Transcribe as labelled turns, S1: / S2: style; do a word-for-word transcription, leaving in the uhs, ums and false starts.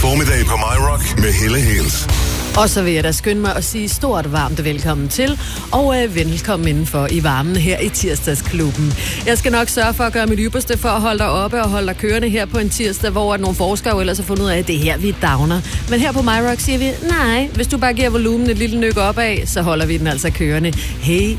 S1: formiddag på MyRock med Helle Hales.
S2: Og så vil jeg da skynde mig at sige stort varmt velkommen til, og øh, velkommen indenfor i varmen her i Tirsdagsklubben. Jeg skal nok sørge for at gøre mit ypperste for at holde dig oppe og holde dig kørende her på en tirsdag, hvor nogle forskere jo ellers har fundet ud af, at det er her, vi downer. Men her på MyRock siger vi, nej, hvis du bare giver volumen et lille nyk opad, så holder vi den altså kørende. Hey,